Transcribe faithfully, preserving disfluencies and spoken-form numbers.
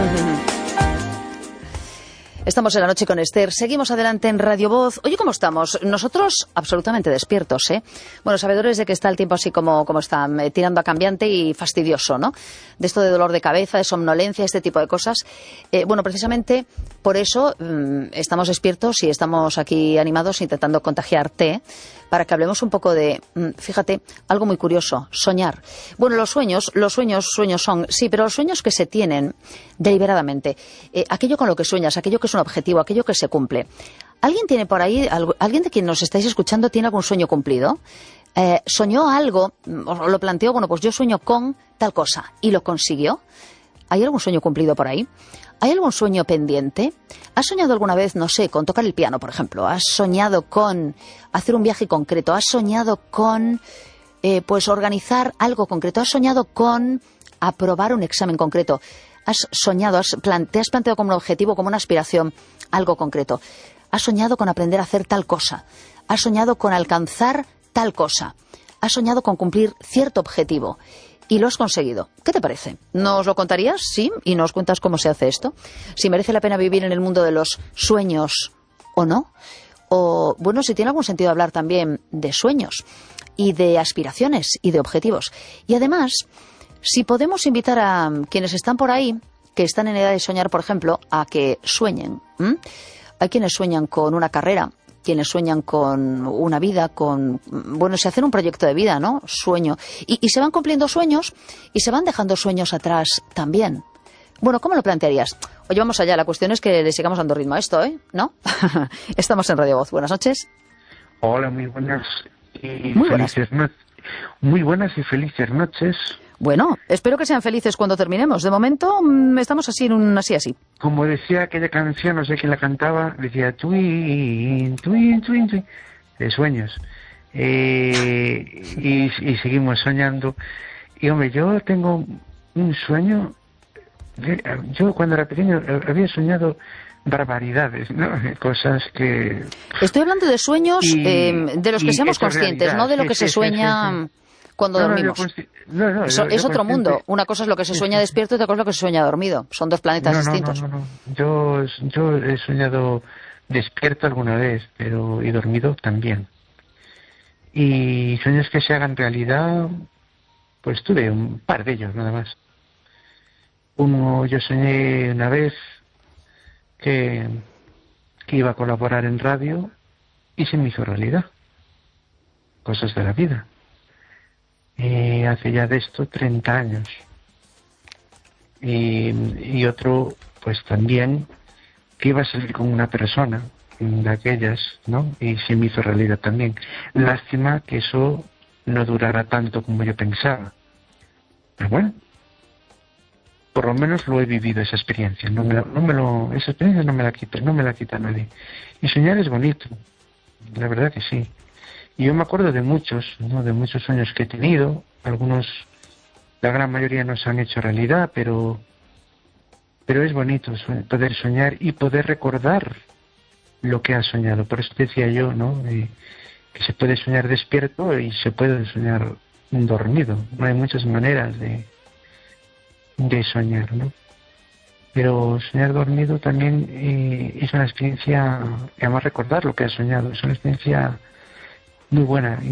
Estamos en la noche con Esther, seguimos adelante en Radio Voz. Oye, ¿cómo estamos? Nosotros absolutamente despiertos, ¿eh? Bueno, sabedores de que está el tiempo así como, como está, eh, tirando a cambiante y fastidioso, ¿no? De esto de dolor de cabeza, de somnolencia, este tipo de cosas. Eh, bueno, precisamente por eso mmm, estamos despiertos y estamos aquí animados intentando contagiarte, para que hablemos un poco de, mmm, fíjate, algo muy curioso, soñar. Bueno, los sueños, los sueños, sueños son, sí, pero los sueños que se tienen deliberadamente, eh, aquello con lo que sueñas, aquello que es un objetivo, aquello que se cumple. ¿Alguien tiene por ahí, alguien de quien nos estáis escuchando tiene algún sueño cumplido? Eh, ¿Soñó algo? ¿Os lo planteó? Bueno, pues yo sueño con tal cosa y lo consiguió. ¿Hay algún sueño cumplido por ahí? ¿Hay algún sueño pendiente? ¿Has soñado alguna vez, no sé, con tocar el piano, por ejemplo? ¿Has soñado con hacer un viaje concreto? ¿Has soñado con, eh, pues, organizar algo concreto? ¿Has soñado con aprobar un examen concreto? ¿Has soñado, has plan- te has planteado como un objetivo, como una aspiración, algo concreto? ¿Has soñado con aprender a hacer tal cosa? ¿Has soñado con alcanzar tal cosa? ¿Has soñado con cumplir cierto objetivo? Y lo has conseguido. ¿Qué te parece? ¿Nos lo contarías? Sí. ¿Y nos cuentas cómo se hace esto? Si merece la pena vivir en el mundo de los sueños o no. O, bueno, si tiene algún sentido hablar también de sueños y de aspiraciones y de objetivos. Y además, si podemos invitar a quienes están por ahí, que están en edad de soñar, por ejemplo, a que sueñen. ¿Mm? Hay quienes sueñan con una carrera, quienes sueñan con una vida, con, bueno, se hacen un proyecto de vida, ¿no? Sueño. Y, y se van cumpliendo sueños y se van dejando sueños atrás también. Bueno, ¿cómo lo plantearías? Oye, vamos allá, la cuestión es que le sigamos dando ritmo a esto, ¿eh? ¿No? Estamos en Radio Voz. Buenas noches. Hola, muy buenas y muy buenas. felices noches. Muy buenas y felices noches. Bueno, espero que sean felices cuando terminemos. De momento mmm, estamos así, en un así, así. Como decía aquella canción, no sé quién la cantaba, decía twin, twin, twin, twin, de sueños. Eh, y, y seguimos soñando. Y hombre, yo tengo un sueño. De, yo cuando era pequeño había soñado barbaridades, ¿no? Cosas que... Estoy hablando de sueños y, eh, de los que seamos conscientes, realidad. No de lo que sí, se sí, sueña... Sí, sí, sí. Cuando no, dormimos. No, yo, no, no, Eso, yo, es yo otro consciente... mundo. Una cosa es lo que se sueña despierto y otra cosa es lo que se sueña dormido. Son dos planetas no, no, distintos. No, no, no. Yo, yo he soñado despierto alguna vez, pero y dormido también. Y sueños que se hagan realidad, pues tuve un par de ellos nada más. Uno, yo soñé una vez que, que iba a colaborar en radio y se me hizo realidad. Cosas de la vida. Eh, hace ya de esto treinta años. Y, y otro, pues también, que iba a salir con una persona de aquellas, ¿no? Y se me hizo realidad también. Lástima que eso no durara tanto como yo pensaba. Pero bueno, por lo menos lo he vivido, esa experiencia. No me, no me lo, esa experiencia no me la quita, no me la quita nadie. Y soñar es bonito, la verdad que sí. Y yo me acuerdo de muchos, ¿no? De muchos sueños que he tenido. Algunos, la gran mayoría no se han hecho realidad, pero, pero es bonito poder soñar y poder recordar lo que has soñado. Por eso decía yo, ¿no? Eh, que se puede soñar despierto y se puede soñar dormido. No hay muchas maneras de, de soñar, ¿no? Pero soñar dormido también eh, es una experiencia, además recordar lo que has soñado, es una experiencia muy buena.